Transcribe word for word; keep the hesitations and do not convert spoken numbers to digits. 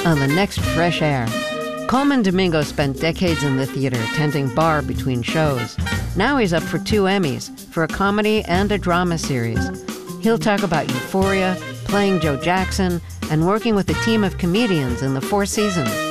on the next Fresh Air. Colman Domingo spent decades in the theater, tending bar between shows. Now he's up for two Emmys, for a comedy and a drama series. He'll talk about Euphoria, playing Joe Jackson, and working with a team of comedians in the Four Seasons.